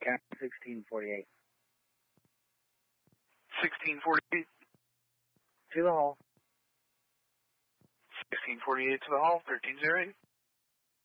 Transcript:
Cap 1648. 1648. To the hall. 1648 to the hall, 1308.